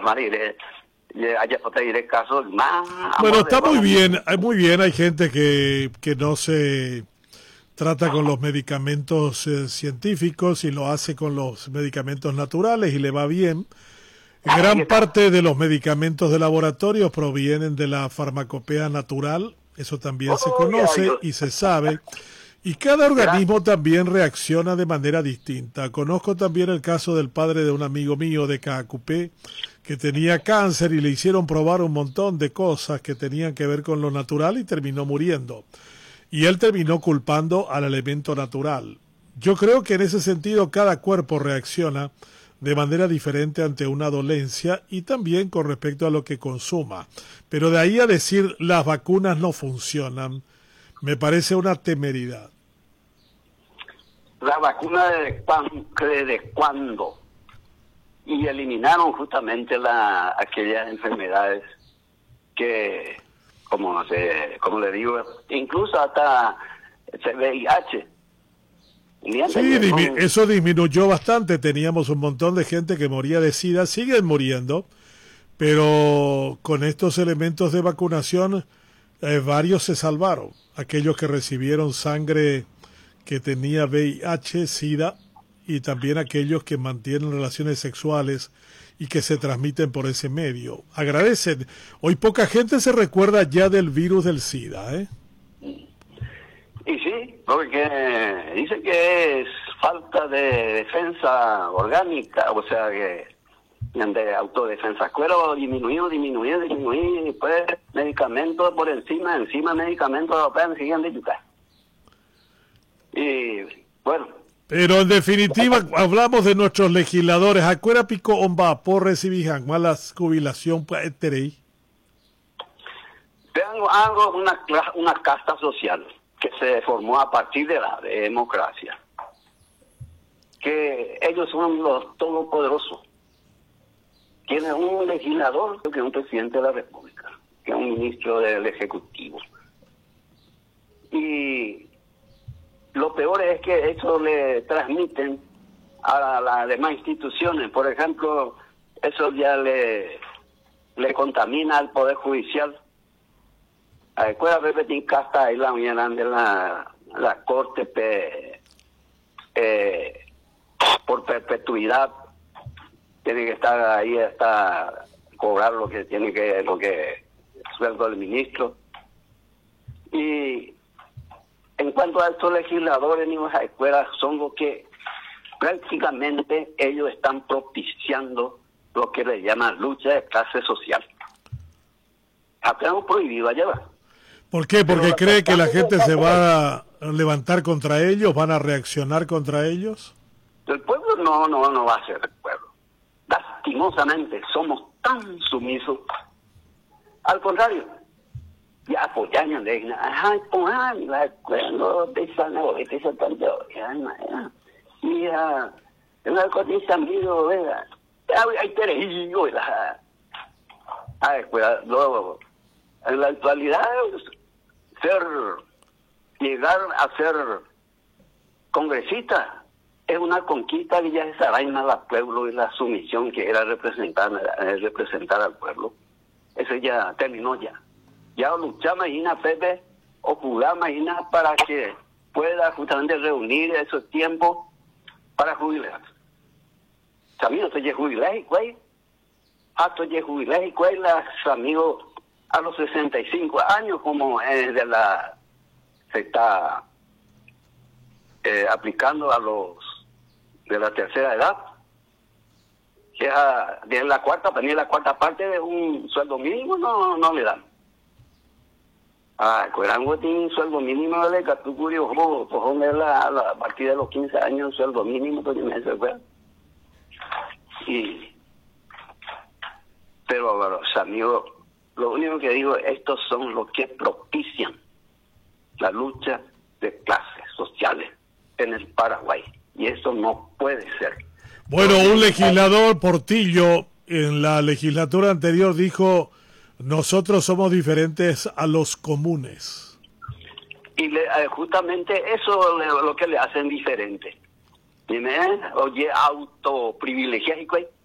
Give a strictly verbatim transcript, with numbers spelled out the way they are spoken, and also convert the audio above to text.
marire haya el caso más. Bueno, está muy bien, hay muy bien, hay gente que, que no se trata con los medicamentos eh, científicos y lo hace con los medicamentos naturales y le va bien. Gran parte de los medicamentos de laboratorio provienen de la farmacopea natural, eso también se conoce y se sabe, y cada organismo también reacciona de manera distinta. Conozco también el caso del padre de un amigo mío de Caacupé, que tenía cáncer y le hicieron probar un montón de cosas que tenían que ver con lo natural y terminó muriendo. Y él terminó culpando al elemento natural. Yo creo que en ese sentido cada cuerpo reacciona de manera diferente ante una dolencia y también con respecto a lo que consuma. Pero de ahí a decir las vacunas no funcionan, me parece una temeridad. La vacuna de cuándo, de cuándo y eliminaron justamente la, aquellas enfermedades que, como se, como le digo, incluso hasta el V I H. Sí, dimi- eso disminuyó bastante, teníamos un montón de gente que moría de SIDA, siguen muriendo, pero con estos elementos de vacunación eh, varios se salvaron, aquellos que recibieron sangre que tenía V I H, SIDA, y también aquellos que mantienen relaciones sexuales y que se transmiten por ese medio. Agradecen, hoy poca gente se recuerda ya del virus del SIDA, ¿eh? Y sí, porque dice que es falta de defensa orgánica, o sea, que de autodefensa. Pero disminuido, disminuido, disminuido, y después medicamentos por encima, encima medicamentos, siguen de yuca. Y bueno. Pero en definitiva, hablamos de nuestros legisladores. ¿A cuál pico omba por recibir malas jubilación para terei? Tengo algo, una, una casta social que se formó a partir de la democracia, que ellos son los todopoderosos. Tienen un legislador, que es un presidente de la República, que es un ministro del Ejecutivo. Y lo peor es que eso le transmiten a las demás instituciones. Por ejemplo, eso ya le, le contamina al Poder Judicial. Acuérdate de repetir casta ahí la mañana de la, la corte pe, eh, por perpetuidad tiene que estar ahí hasta cobrar lo que tiene que lo que sueldo del ministro. Y en cuanto a estos legisladores ni las escuelas, son los que prácticamente ellos están propiciando lo que le llaman lucha de clase social. Acá hemos prohibido allá va. ¿Por qué? ¿Porque cree que la gente se va a levantar contra ellos? ¿Van a reaccionar contra ellos? El pueblo no, no, no va a ser el pueblo. Lastimosamente somos tan sumisos. Al contrario, ya apoyan, le dicen, ay, pongan la escuela de San José, de San Santiago, y a una cosa amigo, ¿verdad? Hay terejillo, ¿verdad? A escuela, luego, en la actualidad, ser, llegar a ser congresista es una conquista que ya se araña al pueblo y la sumisión que era representar, representar al pueblo. Eso ya terminó ya. Ya luchamos, imagina, Pepe, o jugamos, imagina, para que pueda justamente reunir esos tiempos para jubilar. También estoy de jubilar y cuál, hasta de jubilar y cuál, los amigos a los sesenta y cinco años, como es de la, se está eh, aplicando a los de la tercera edad, que es a, de la cuarta, para mí la cuarta parte de un sueldo mínimo no, no le dan. Ah, Cuerango tiene un sueldo mínimo de Catucurio, cojón es la, la, a partir de los quince años, un sueldo mínimo, pues me se fue. Y, pero los amigos, lo único que digo, estos son los que propician la lucha de clases sociales en el Paraguay. Y eso no puede ser. Bueno, un legislador, Portillo, en la legislatura anterior dijo, nosotros somos diferentes a los comunes. Y le, eh, justamente eso es lo que le hacen diferente. Dime, oye, autoprivilegiado,